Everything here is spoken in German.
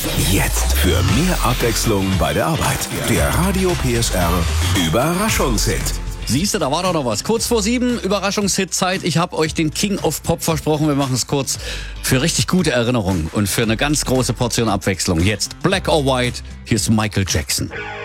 Jetzt für mehr Abwechslung bei der Arbeit. Der Radio PSR Überraschungshit. Siehst du, da war doch noch was. Kurz vor 7, Überraschungshit-Zeit. Ich habe euch den King of Pop versprochen. Wir machen es kurz für richtig gute Erinnerungen und für eine ganz große Portion Abwechslung. Jetzt Black or White, hier ist Michael Jackson.